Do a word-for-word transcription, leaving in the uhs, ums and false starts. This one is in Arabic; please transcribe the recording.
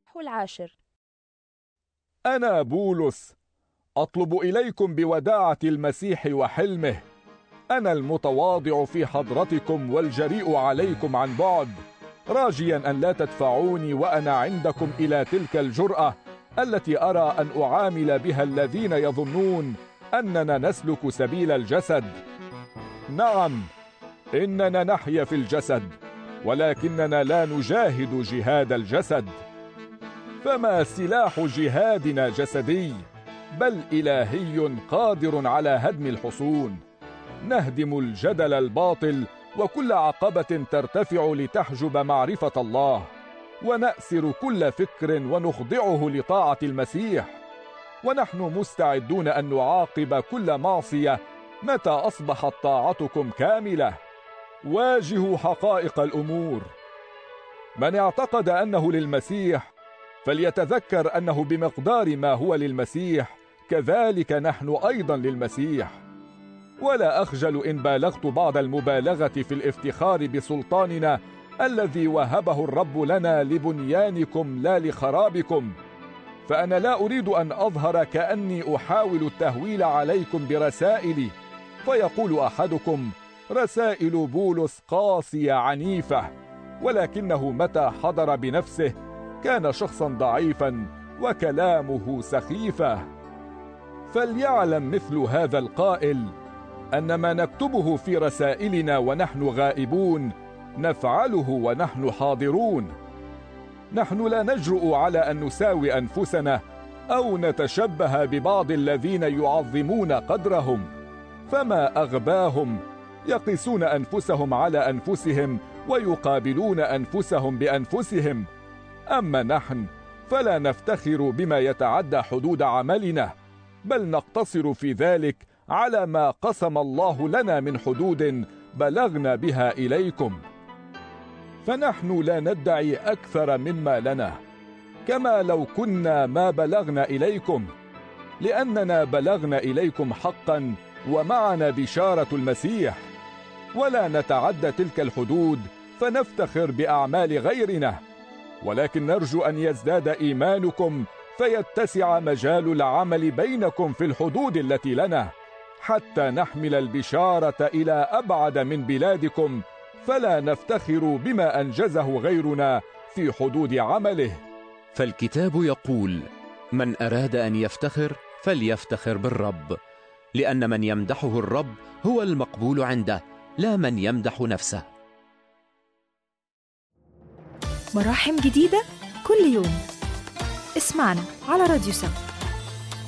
العاشر. أنا بولس أطلب إليكم بوداعة المسيح وحلمه، أنا المتواضع في حضرتكم والجريء عليكم عن بعد، راجيا أن لا تدفعوني وأنا عندكم إلى تلك الجرأة التي أرى أن أعامل بها الذين يظنون أننا نسلك سبيل الجسد. نعم، إننا نحيا في الجسد، ولكننا لا نجاهد جهاد الجسد. فما سلاح جهادنا جسدي، بل إلهي قادر على هدم الحصون. نهدم الجدل الباطل وكل عقبة ترتفع لتحجب معرفة الله، ونأسر كل فكر ونخضعه لطاعة المسيح، ونحن مستعدون أن نعاقب كل معصية متى أصبحت طاعتكم كاملة. واجهوا حقائق الأمور. من اعتقد أنه للمسيح فليتذكر أنه بمقدار ما هو للمسيح كذلك نحن أيضا للمسيح. ولا أخجل إن بالغت بعض المبالغة في الافتخار بسلطاننا الذي وهبه الرب لنا لبنيانكم لا لخرابكم، فأنا لا أريد أن أظهر كأني أحاول التهويل عليكم برسائلي، فيقول أحدكم: رسائل بولس قاسية عنيفة، ولكنه متى حضر بنفسه كان شخصا ضعيفا وكلامه سخيفة. فليعلم مثل هذا القائل أن ما نكتبه في رسائلنا ونحن غائبون نفعله ونحن حاضرون. نحن لا نجرؤ على أن نساوي أنفسنا أو نتشبه ببعض الذين يعظمون قدرهم، فما أغباهم، يقيسون أنفسهم على أنفسهم ويقابلون أنفسهم بأنفسهم. أما نحن فلا نفتخر بما يتعدى حدود عملنا، بل نقتصر في ذلك على ما قسم الله لنا من حدود بلغنا بها إليكم. فنحن لا ندعي أكثر مما لنا، كما لو كنا ما بلغنا إليكم، لأننا بلغنا إليكم حقا ومعنا بشارة المسيح، ولا نتعدى تلك الحدود فنفتخر بأعمال غيرنا، ولكن نرجو أن يزداد إيمانكم فيتسع مجال العمل بينكم في الحدود التي لنا، حتى نحمل البشارة إلى أبعد من بلادكم، فلا نفتخر بما أنجزه غيرنا في حدود عمله. فالكتاب يقول: من أراد أن يفتخر فليفتخر بالرب، لأن من يمدحه الرب هو المقبول عنده، لا من يمدح نفسه. مراحم جديدة كل يوم. اسمعنا على راديو سبت.